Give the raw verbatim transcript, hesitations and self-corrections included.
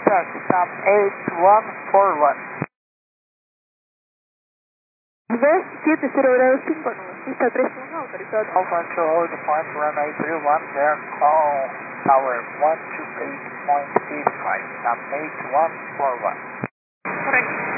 contact, stop eight one four one. Inverse siete cero grado cinco, pista tres uno, autorizado. Alpha to hold the point runway three one, there, call tower one two eight point eight five, stop eight one four one. Correcto.